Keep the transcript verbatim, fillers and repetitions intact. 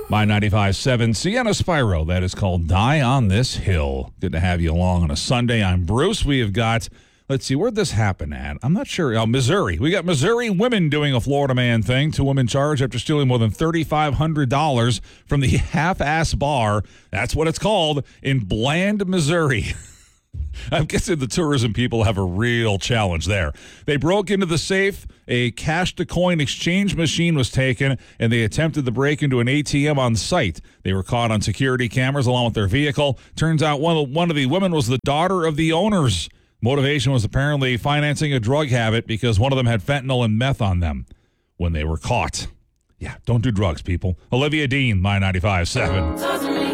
My ninety-five point seven Sienna Spyro. That is called Die on This Hill. Good to have you along on a Sunday. I'm Bruce. We have got, let's see, where'd this happen at? I'm not sure. Oh, Missouri. We got Missouri women doing a Florida man thing. Two women charged after stealing more than three thousand five hundred dollars from the half-ass bar. That's what it's called in Bland, Missouri. I'm guessing the tourism people have a real challenge there. They broke into the safe. A cash-to-coin exchange machine was taken, and they attempted to break into an A T M on site. They were caught on security cameras along with their vehicle. Turns out one of, one of the women was the daughter of the owners. Motivation was apparently financing a drug habit because one of them had fentanyl and meth on them when they were caught. Yeah, don't do drugs, people. Olivia Dean, My ninety-five point seven.